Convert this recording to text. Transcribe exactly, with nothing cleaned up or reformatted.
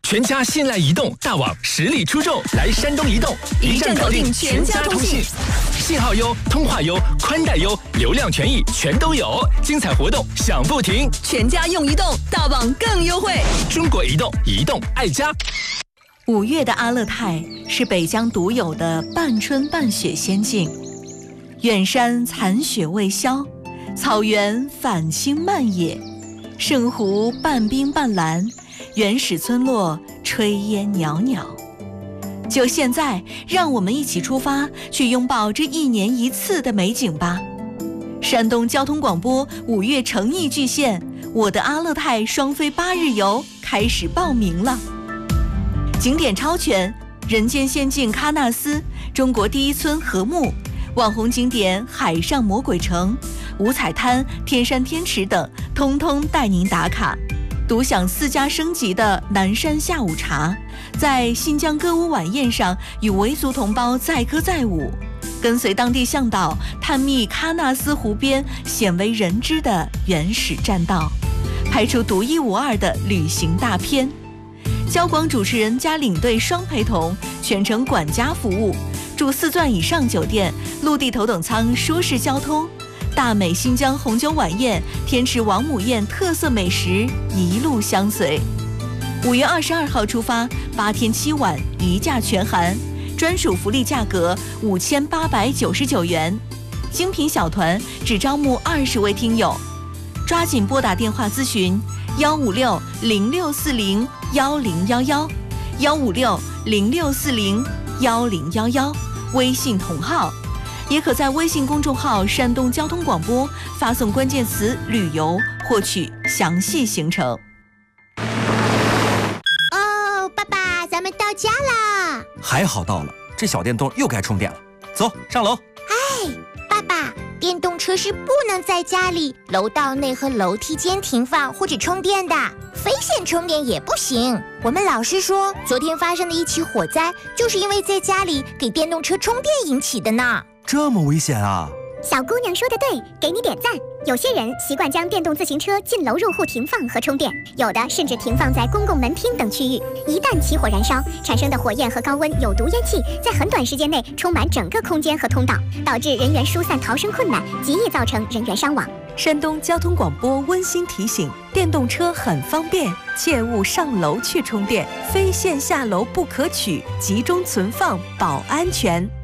全家信赖移动大网实力出众，来山东移动，一站搞定全家通信，信号优、通话优、宽带优，流量权益全都有，精彩活动享不停。 全家用移动大网更优惠， 中国移动，移动爱家。 五月的阿勒泰是北疆独有的半春半雪仙境，远山残雪未消，草原返青漫野，圣湖半冰半蓝，原始村落炊烟袅袅。就现在，让我们一起出发，去拥抱这一年一次的美景吧！山东交通广播五月诚意巨献，我的阿勒泰双飞八日游开始报名了。景点超全，人间仙境喀纳斯，中国第一村禾木，网红景点海上魔鬼城、五彩滩、天山天池等，通通带您打卡。独享四家升级的南山下午茶，在新疆歌舞晚宴上与维族同胞载歌载舞，跟随当地向导探秘喀纳斯湖边鲜为人知的原始栈道，拍出独一无二的旅行大片。交广主持人加领队双陪同，全程管家服务，住四钻以上酒店，陆地头等舱舒适交通。大美新疆红酒晚宴、天池王母宴特色美食一路相随。五月二十二号出发，八天七晚一价全含，专属福利价格五千八百九十九元，精品小团只招募二十位听友，抓紧拨打电话咨询幺五六零六四零幺零幺幺，幺五六零六四零幺零幺幺，微信同号。也可在微信公众号山东交通广播发送关键词旅游获取详细行程。 哦，爸爸，咱们到家啦！ 还好到了，这小电动又该充电了。走，上楼。 哎，爸爸，电动车是不能在家里、楼道内和楼梯间停放或者充电的，非线充电也不行。我们老师说，昨天发生的一起火灾，就是因为在家里给电动车充电引起的呢。 这么危险啊！ 小姑娘说的对，给你点赞。有些人习惯将电动自行车进楼入户停放和充电，有的甚至停放在公共门厅等区域。一旦起火燃烧，产生的火焰和高温有毒烟气在很短时间内充满整个空间和通道，导致人员疏散逃生困难，极易造成人员伤亡。 山东交通广播温馨提醒：电动车很方便，切勿上楼去充电，非线下楼不可取，集中存放保安全。